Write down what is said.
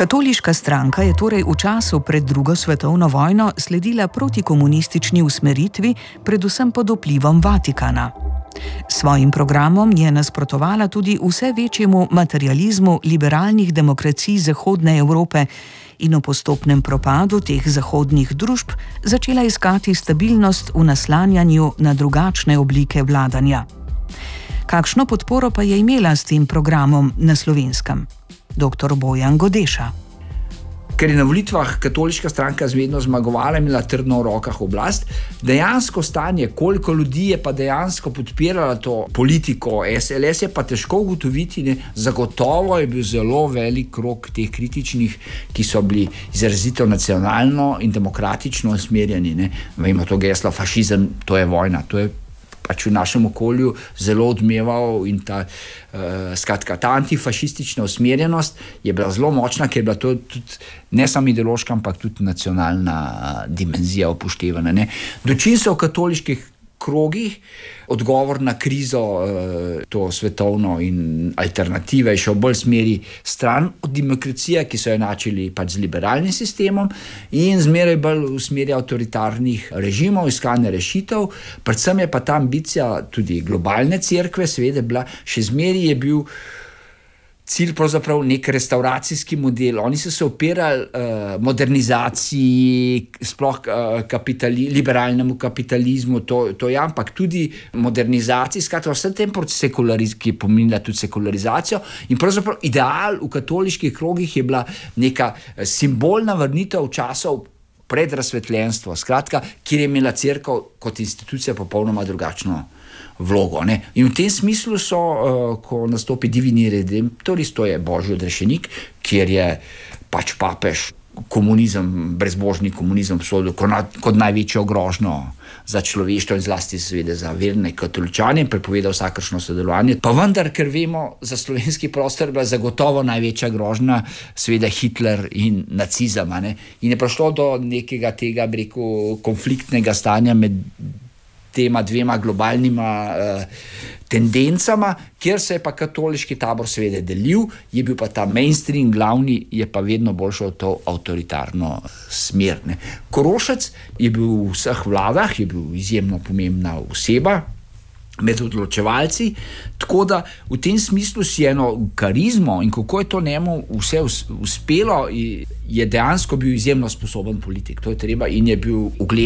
Katoliška stranka je torej v času pred drugo svetovno vojno sledila protikomunistični usmeritvi, predvsem pod vplivom Vatikana. Svojim programom je nasprotovala tudi vse večjemu materializmu liberalnih demokracij Zahodne Evrope in v postopnem propadu teh zahodnih družb začela iskati stabilnost v naslanjanju na drugačne oblike vladanja. Kakšno podporo pa je imela s tem programom na Slovenskem? Dr. Bojan Godeša. Ker je na volitvah katoliška stranka zmerno zmagovala, imela trdno v rokah oblast, dejansko stanje, koliko ljudi je pa dejansko podpirala to politiko SLS, je pa težko ugotoviti, ne? Zagotovo je bil zelo velik krog teh kritičnih, ki so bili izrazito nacionalno in demokratično usmerjeni. Ne? Vemo to geslo, fašizem, to je vojna, to je pač v našem okolju zelo odmeval in ta antifašistična usmerjenost je bila zelo močna, ker je bila to tudi ne samo ideološka, ampak tudi nacionalna dimenzija upoštevana. Ne. Dočim se v katoliških krogih odgovor na krizo, to svetovno in alternative je šel bolj smeri stran od demokracije, ki so jo enačili pač z liberalnim sistemom in zmeraj bolj v smeri avtoritarnih režimov, iskanja rešitev. Predvsem je pa ta ambicija tudi globalne cerkve, seveda bila, še zmeraj je bil cilj pravzaprav nek restauracijski model. Oni so se opirali modernizaciji, sploh liberalnemu kapitalizmu, to je, ampak tudi modernizaciji, skratka vse tem ki je pomenila tudi sekularizacijo in pravzaprav ideal v katoliških krogih je bila neka simbolna vrnitev časov pred razsvetljenstvo, skratka, kjer je imela cerkev kot institucija popolnoma drugačno vlogo. Ne? In v tem smislu so, ko nastopi Divini Redemptoris, to je Božji odrešenik, kjer je pač papež komunizem, brezbožni komunizem obsodil kot največjo grožnjo za človeštvo in zlasti seveda za verne katoličane in prepovedal vsakršno sodelovanje. Pa vendar, ker vemo, za slovenski prostor je bila zagotovo največja grožnja seveda Hitler in nacizem. Ne? In je prišlo do nekega tega, bi rekel, konfliktnega stanja med tema dvema globalnima tendencama, kjer se je pa katoliški tabor seveda delil, je bil pa ta mainstream glavni, je pa vedno bolj šel to avtoritarno smer. Ne. Korošec je bil v vseh vladah, je bil izjemno pomembna oseba med odločevalci, tako da v tem smislu si eno karizmo in kako je to njemu vse uspelo, je dejansko bil izjemno sposoben politik. To je treba in je bil ugleden.